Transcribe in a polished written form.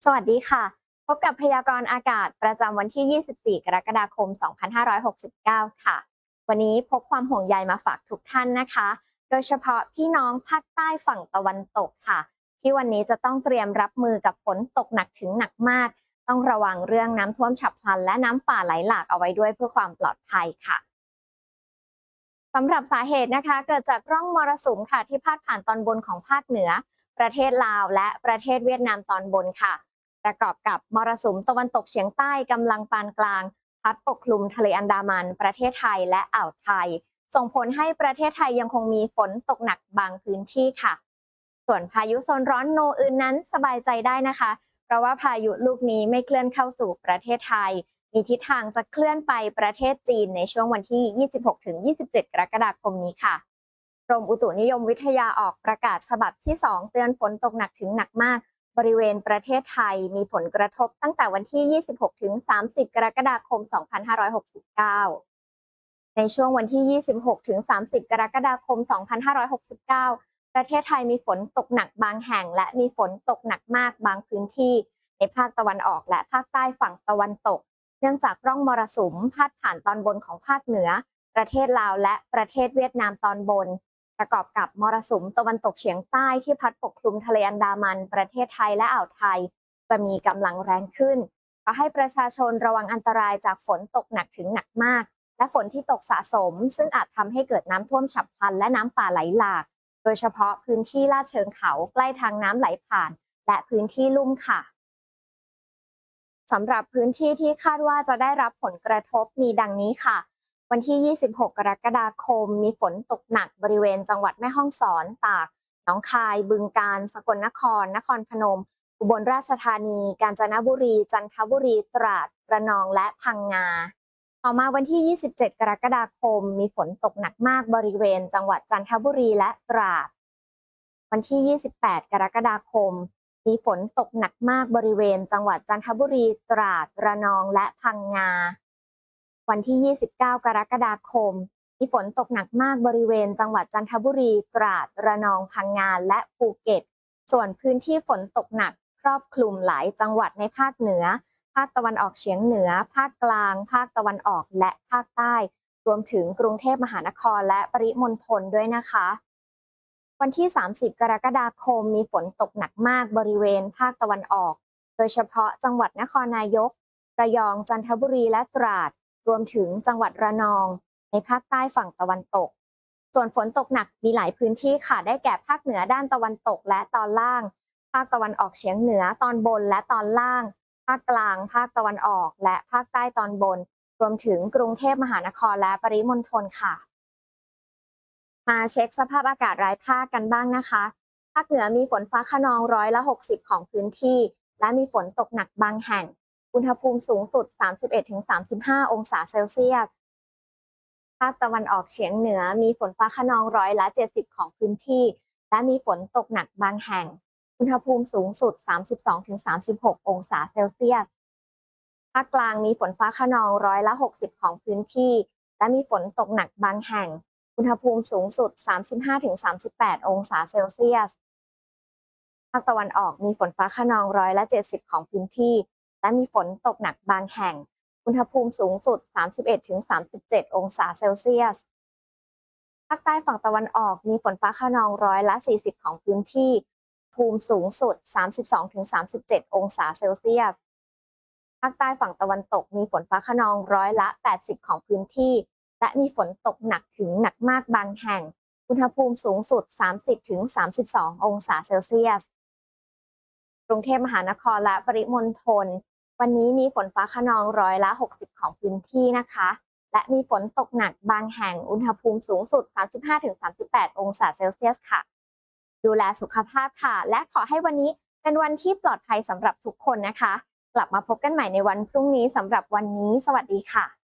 สวัสดีค่ะ พบกับพยากรณ์อากาศประจำวันที่ 24 กรกฎาคม 2569 ค่ะ วันนี้พกความห่วงใยมาฝากทุกท่านนะคะ โดยเฉพาะพี่น้องภาคใต้ฝั่งตะวันตกค่ะ ที่วันนี้จะต้องเตรียมรับมือกับฝนตกหนักถึงหนักมาก ต้องระวังเรื่องน้ำท่วมฉับพลันและน้ำป่าไหลหลากเอาไว้ด้วยเพื่อความปลอดภัยค่ะ สำหรับสาเหตุนะคะเกิดจากร่องมรสุมค่ะที่พาดผ่านตอนบนของภาคเหนือประเทศลาวและประเทศเวียดนามตอนบนค่ะประกอบกับมรสุมตะวันตกเฉียงใต้กำลังปานกลางพัดปกคลุมทะเลอันดามันประเทศไทยและอ่าวไทยส่งผลให้ประเทศไทยยังคงมีฝนตกหนักบางพื้นที่ค่ะส่วนพายุโซนร้อนโนอื่นนั้นสบายใจได้นะคะเพราะว่าพายุลูกนี้ไม่เคลื่อนเข้าสู่ประเทศไทย มีทิศทางจะเคลื่อนไปประเทศจีนในช่วงวันที่ 26-27 กรกฎาคมนี้ค่ะกรมอุตุนิยมวิทยาออกประกาศฉบับที่ 2เตือนฝนตกหนักถึงหนักมากบริเวณประเทศไทยมีผลกระทบตั้งแต่วันที่ 26-30 กรกฎาคม 2569 ในช่วงวันที่ 26-30 กรกฎาคม 2569 ประเทศไทยมีฝนตกหนักบางแห่งและมีฝนตกหนักมากบางพื้นที่ในภาคตะวันออกและภาคใต้ฝั่งตะวันตก เนื่องจากร่องมรสุมพาดผ่านตอนบนของภาคเหนือประเทศลาวและประเทศเวียดนามตอนบนประกอบกับมรสุมตะวันตกเฉียงใต้ที่พัดปกคลุมทะเลอันดามันประเทศไทยและอ่าวไทยจะมีกำลังแรงขึ้นขอให้ประชาชนระวังอันตรายจากฝนตกหนักถึงหนักมากและฝนที่ตกสะสมซึ่งอาจทำให้เกิดน้ำท่วมฉับพลันและน้ำป่าไหลหลากโดยเฉพาะพื้นที่ลาดเชิงเขาใกล้ทางน้ำไหลผ่านและพื้นที่ลุ่มค่ะ สำหรับพื้นที่ที่คาดว่าจะได้รับผลกระทบมีดังนี้ค่ะ วันที่ 26 กรกฎาคมมีฝนตกหนักบริเวณจังหวัดแม่ฮ่องสอน ตาก หนองคาย บึงกาฬ สกลนคร นครพนม อุบลราชธานี กาญจนบุรี จันทบุรี ตราด ระนอง และพังงา ต่อมาวันที่ 27 กรกฎาคมมีฝนตกหนักมากบริเวณจังหวัดจันทบุรีและตราด วันที่ 28 กรกฎาคมมีฝนตกหนักมากบริเวณจังหวัดจันทบุรี ตราด ระนอง และพังงา วันที่ 29 กรกฎาคมมีฝนตกหนักมากบริเวณจังหวัดจันทบุรี ตราด ระนอง พังงา และภูเก็ต ส่วนพื้นที่ฝนตกหนักครอบคลุมหลายจังหวัดในภาคเหนือ ภาคตะวันออกเฉียงเหนือ ภาคกลาง ภาคตะวันออก และภาคใต้ รวมถึงกรุงเทพมหานครและปริมณฑลด้วยนะคะวันที่ 30 กรกฎาคมมีฝนตกหนักมากบริเวณภาคตะวันออก โดยเฉพาะจังหวัดนครนายก ระยอง จันทบุรี และตราด รวมถึงจังหวัดระนอง ในภาคใต้ฝั่งตะวันตก ส่วนฝนตกหนักมีหลายพื้นที่ค่ะได้แก่ภาคเหนือด้านตะวันตกและตอนล่าง ภาคตะวันออกเฉียงเหนือตอนบนและตอนล่าง ภาคกลาง ภาคตะวันออก และภาคใต้ตอนบน รวมถึงกรุงเทพมหานครและปริมณฑลค่ะ มาเช็คสภาพอากาศรายภาคกันบ้างนะคะ ภาคเหนือมีฝนฟ้าคะนอง60%ของพื้นที่ และมีฝนตกหนักบางแห่ง อุณหภูมิสูงสุด 31-35 องศาเซลเซียส ภาคตะวันออกเฉียงเหนือมีฝนฟ้าคะนอง70%ของพื้นที่ และมีฝนตกหนักบางแห่ง อุณหภูมิสูงสุด 32-36 องศาเซลเซียส ภาคกลางมีฝนฟ้าคะนอง60%ของพื้นที่ และมีฝนตกหนักบางแห่ง อุณหภูมิสูงสุด 35-38 องศาเซลเซียส ภาคตะวันออกมีฝนฟ้าคะนอง70%ของพื้นที่ และมีฝนตกหนักบางแห่ง อุณหภูมิสูงสุด 31-37 องศาเซลเซียส ภาคใต้ฝั่งตะวันออกมีฝนฟ้าคะนอง40%ของพื้นที่ ภูมิสูงสุด 32-37 องศาเซลเซียส ภาคใต้ฝั่งตะวันตกมีฝนฟ้าคะนอง80%ของพื้นที่ และมีฝนตกหนักถึงหนักมากบางแห่ง อุณหภูมิสูงสุด 30-32 องศาเซลเซียส กรุงเทพมหานครและปริมณฑลวันนี้มีฝนฟ้าคะนอง60%ของพื้นที่นะคะ และมีฝนตกหนักบางแห่ง อุณหภูมิสูงสุด 35-38 องศาเซลเซียสค่ะ ดูแลสุขภาพค่ะ และขอให้วันนี้เป็นวันที่ปลอดภัยสำหรับทุกคนนะคะ กลับมาพบกันใหม่ในวันพรุ่งนี้สำหรับวันนี้ สวัสดีค่ะ